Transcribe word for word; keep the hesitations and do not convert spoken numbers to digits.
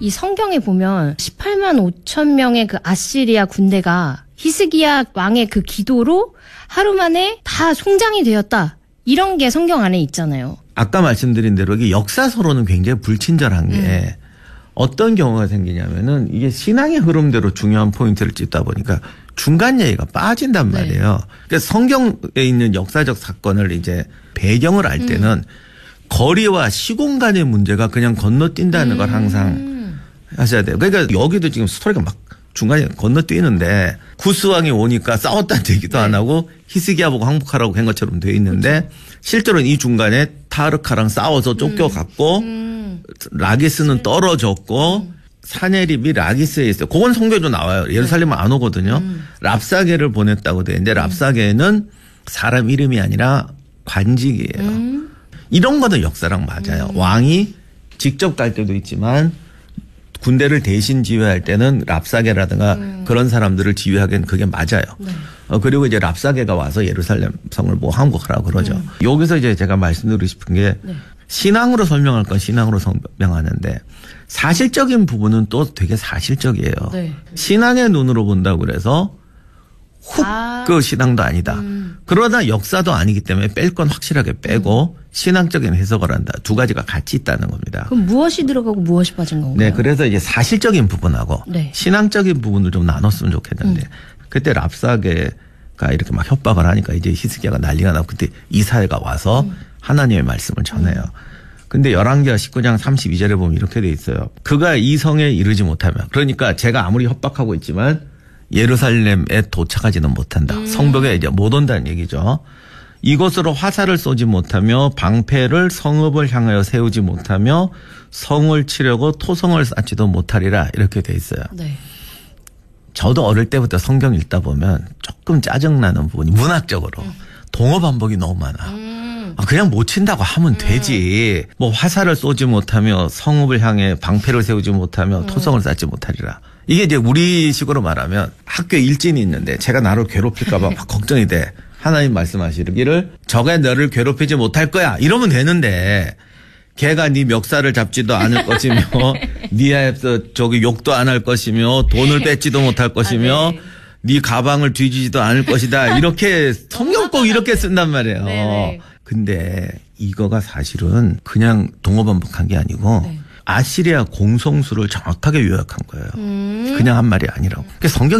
이 성경에 보면 십팔만 오천 명의 그 아시리아 군대가 히스기야 왕의 그 기도로 하루 만에 다 송장이 되었다. 이런 게 성경 안에 있잖아요. 아까 말씀드린 대로 이게 역사서로는 굉장히 불친절한 게 음. 어떤 경우가 생기냐면은 이게 신앙의 흐름대로 중요한 포인트를 찝다 보니까 중간 얘기가 빠진단 말이에요. 네. 그러니까 성경에 있는 역사적 사건을 이제 배경을 알 때는 음. 거리와 시공간의 문제가 그냥 건너뛴다는 음. 걸 항상 하셔야 돼요. 그러니까 여기도 지금 스토리가 막 중간에 건너뛰는데 구스왕이 오니까 싸웠다는 얘기도 네. 안 하고 히스기야 보고 항복하라고 한 것처럼 돼 있는데 그렇죠. 실제로는 이 중간에 타르카랑 싸워서 쫓겨갔고 음. 라기스는 음. 떨어졌고 음. 사네립이 라기스에 있어요. 그건 성경에도 나와요. 예루살렘은 안 오거든요. 음. 랍사게를 보냈다고 돼 있는데 랍사게는 사람 이름이 아니라 관직이에요. 음. 이런 거는 역사랑 맞아요. 음. 왕이 직접 갈 때도 있지만 군대를 대신 지휘할 때는 랍사게라든가 음. 그런 사람들을 지휘하기엔 그게 맞아요. 네. 어, 그리고 이제 랍사게가 와서 예루살렘 성을 뭐 항복하라고 그러죠. 음. 여기서 이제 제가 말씀드리고 싶은 게 네. 신앙으로 설명할 건 신앙으로 설명하는데 사실적인 부분은 또 되게 사실적이에요. 네. 신앙의 눈으로 본다고 그래서 훅 그 아. 신앙도 아니다. 음. 그러나 역사도 아니기 때문에 뺄 건 확실하게 빼고 음. 신앙적인 해석을 한다. 두 가지가 같이 있다는 겁니다. 그럼 무엇이 들어가고 무엇이 빠진 건가요? 네, 그래서 이제 사실적인 부분하고 네. 신앙적인 부분을 좀 나눴으면 좋겠는데 음. 그때 랍사게가 이렇게 막 협박을 하니까 이제 히스기야가 난리가 나고 그때 이사야가 와서 음. 하나님의 말씀을 전해요. 근데 열왕기하 십구 장 삼십이 절에 보면 이렇게 돼 있어요. 그가 이 성에 이르지 못하면 그러니까 제가 아무리 협박하고 있지만 예루살렘에 도착하지는 못한다. 음. 성벽에 이제 못 온다는 얘기죠. 이곳으로 화살을 쏘지 못하며 방패를 성읍을 향하여 세우지 못하며 성을 치려고 토성을 쌓지도 못하리라 이렇게 돼 있어요. 네. 저도 어릴 때부터 성경 읽다 보면 조금 짜증나는 부분이 문학적으로 음. 동어 반복이 너무 많아. 음. 그냥 못 친다고 하면 음. 되지. 뭐 화살을 쏘지 못하며 성읍을 향해 방패를 세우지 못하며 음. 토성을 쌓지 못하리라. 이게 이제 우리식으로 말하면 학교에 일진이 있는데 제가 나를 괴롭힐까 봐 막 걱정이 돼. 하나님 말씀하시기를 저가 너를 괴롭히지 못할 거야. 이러면 되는데 걔가 네 멱살을 잡지도 않을 것이며 네 앞에서 저기 욕도 안 할 것이며 돈을 뺏지도 못할 것이며 아, 네. 네 가방을 뒤지지도 않을 것이다. 이렇게 성경 꼭 이렇게 쓴단 말이에요. 네네. 근데 이거가 사실은 그냥 동어반복한 게 아니고 네. 아시리아 공성수를 정확하게 요약한 거예요. 음. 그냥 한 말이 아니라고. 그러니까 성경